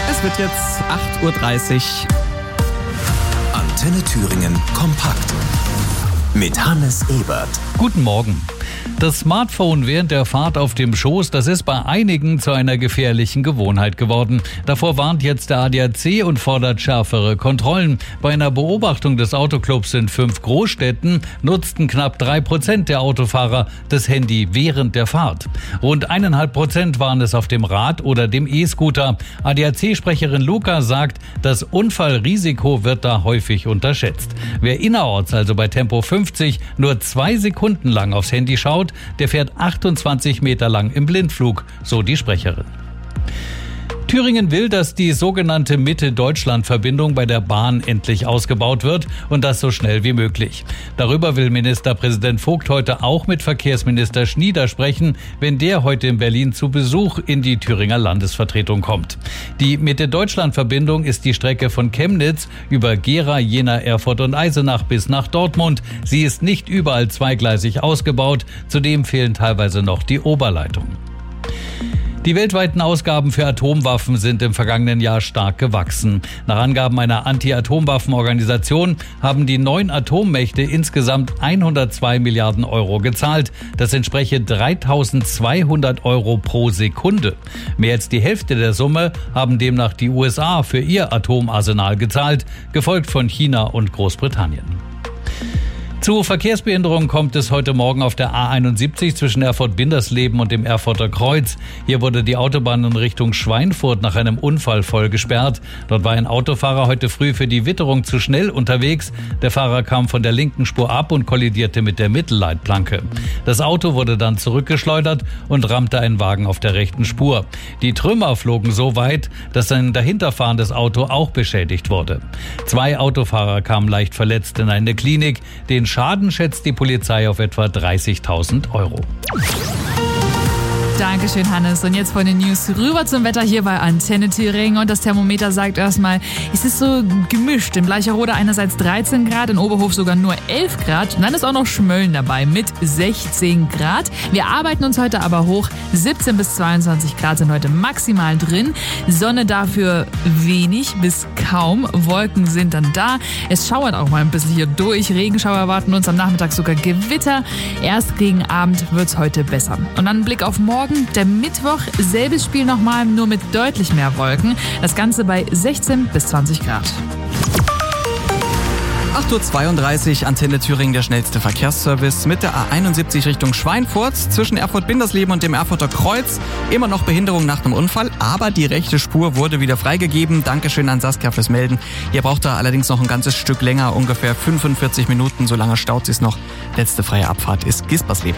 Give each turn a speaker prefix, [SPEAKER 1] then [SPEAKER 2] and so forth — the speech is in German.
[SPEAKER 1] Es wird jetzt 8.30 Uhr.
[SPEAKER 2] Antenne Thüringen kompakt mit Hannes Ebert.
[SPEAKER 3] Guten Morgen. Das Smartphone während der Fahrt auf dem Schoß, das ist bei einigen zu einer gefährlichen Gewohnheit geworden. Davor warnt jetzt der ADAC und fordert schärfere Kontrollen. Bei einer Beobachtung des Autoclubs in 5 Großstädten nutzten knapp 3% der Autofahrer das Handy während der Fahrt. Rund 1,5% waren es auf dem Rad oder dem E-Scooter. ADAC-Sprecherin Luca sagt, das Unfallrisiko wird da häufig unterschätzt. Wer innerorts, also bei Tempo 50, nur 2 Sekunden lang aufs Handy schaut, der fährt 28 Meter lang im Blindflug, so die Sprecherin. Thüringen will, dass die sogenannte Mitte-Deutschland-Verbindung bei der Bahn endlich ausgebaut wird und das so schnell wie möglich. Darüber will Ministerpräsident Vogt heute auch mit Verkehrsminister Schnieder sprechen, wenn der heute in Berlin zu Besuch in die Thüringer Landesvertretung kommt. Die Mitte-Deutschland-Verbindung ist die Strecke von Chemnitz über Gera, Jena, Erfurt und Eisenach bis nach Dortmund. Sie ist nicht überall zweigleisig ausgebaut, zudem fehlen teilweise noch die Oberleitungen. Die weltweiten Ausgaben für Atomwaffen sind im vergangenen Jahr stark gewachsen. Nach Angaben einer Anti-Atomwaffen-Organisation haben die 9 Atommächte insgesamt 102 Milliarden Euro gezahlt. Das entspreche 3.200 Euro pro Sekunde. Mehr als die Hälfte der Summe haben demnach die USA für ihr Atomarsenal gezahlt, gefolgt von China und Großbritannien. Zu Verkehrsbehinderungen kommt es heute Morgen auf der A71 zwischen Erfurt-Bindersleben und dem Erfurter Kreuz. Hier wurde die Autobahn in Richtung Schweinfurt nach einem Unfall voll gesperrt. Dort war ein Autofahrer heute früh für die Witterung zu schnell unterwegs. Der Fahrer kam von der linken Spur ab und kollidierte mit der Mittelleitplanke. Das Auto wurde dann zurückgeschleudert und rammte einen Wagen auf der rechten Spur. Die Trümmer flogen so weit, dass ein dahinterfahrendes Auto auch beschädigt wurde. 2 Autofahrer kamen leicht verletzt in eine Klinik. Den Schaden schätzt die Polizei auf etwa 30.000 Euro.
[SPEAKER 4] Dankeschön, Hannes. Und jetzt von den News rüber zum Wetter hier bei Antenne Thüringen. Und das Thermometer sagt erstmal, es ist so gemischt. Im Bleicherode einerseits 13 Grad, in Oberhof sogar nur 11 Grad. Und dann ist auch noch Schmölln dabei mit 16 Grad. Wir arbeiten uns heute aber hoch. 17 bis 22 Grad sind heute maximal drin. Sonne dafür wenig bis kaum. Wolken sind dann da. Es schauert auch mal ein bisschen hier durch. Regenschauer erwarten uns am Nachmittag sogar Gewitter. Erst gegen Abend wird's heute besser. Und dann ein Blick auf morgen. Der Mittwoch, selbes Spiel nochmal, nur mit deutlich mehr Wolken. Das Ganze bei 16 bis 20 Grad.
[SPEAKER 1] 8.32 Uhr, Antenne Thüringen, der schnellste Verkehrsservice mit der A71 Richtung Schweinfurt zwischen Erfurt-Bindersleben und dem Erfurter Kreuz. Immer noch Behinderung nach dem Unfall, aber die rechte Spur wurde wieder freigegeben. Dankeschön an Saskia fürs Melden. Ihr braucht da allerdings noch ein ganzes Stück länger, ungefähr 45 Minuten, so lange staut es noch. Letzte freie Abfahrt ist Gispersleben.